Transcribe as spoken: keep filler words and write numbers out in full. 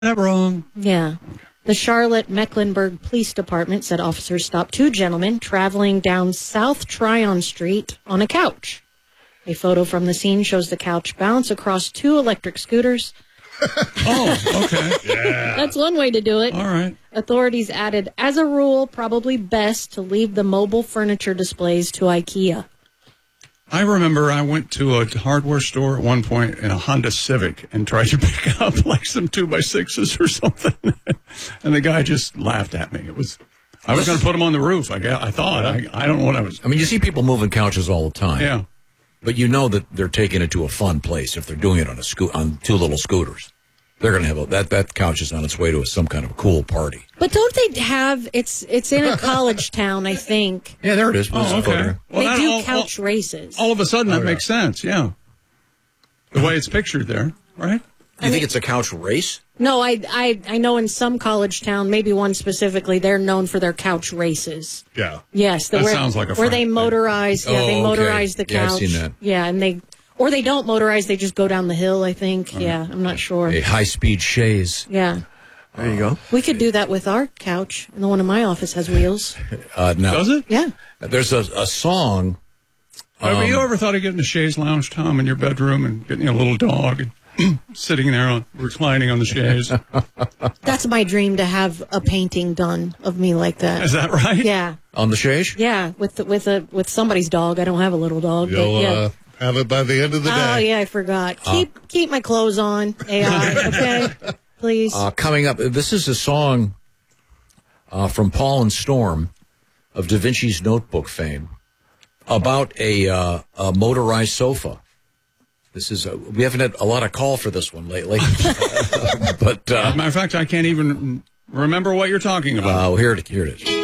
that wrong? Yeah. The Charlotte-Mecklenburg Police Department said officers stopped two gentlemen traveling down South Tryon Street on a couch. A photo from the scene shows the couch bounce across two electric scooters. Oh, okay. Yeah. That's one way to do it. All right. Authorities added, as a rule, probably best to leave the mobile furniture displays to IKEA. I remember I went to a hardware store at one point in a Honda Civic and tried to pick up like some two by sixes or something. And the guy just laughed at me. It was, I was going to put them on the roof. I guess, I thought, I, I don't know what I was. I mean, you see people moving couches all the time. Yeah. But you know that they're taking it to a fun place if they're doing it on a sco- on two little scooters. They're going to have a, that that couch is on its way to a, some kind of a cool party. But don't they have, it's it's in a college town, I think. Yeah, there it is. Oh, okay. Well, they that do all, couch all, races. All of a sudden, Oh, that yeah. makes sense, yeah. The way it's pictured there, right? You think it's a couch race? No, I, I I know in some college town, maybe one specifically, they're known for their couch races. Yeah. Yes, the, That where, sounds like a where they friend. motorize. Yeah, Oh, they okay. motorize the Yeah, I've couch. seen that. Yeah, and they or they don't motorize. They just go down the hill. I think. Yeah, I'm not sure. A high-speed chaise. Yeah, There you go. we could do that with our couch. And the one in my office has wheels. Uh, now, Does it? Yeah. there's a, a song. Have Um, you ever thought of getting a chaise lounge, Tom, in your bedroom and getting a little dog and sitting there on, reclining on the chaise? That's my dream, to have a painting done of me like that. Is that right? Yeah, On the chaise? yeah, with the, with a with somebody's dog. I don't have a little dog. You'll but yeah. uh, have it by the end of the Oh day. yeah, I forgot. Keep keep my clothes on, A I. Okay, please. Uh, coming up, this is a song uh, from Paul and Storm of Da Vinci's Notebook fame about a, uh, a motorized sofa. This is a, we haven't had a lot of call for this one lately, but As a uh, matter of fact, I can't even remember what you're talking about. uh, here it here it is.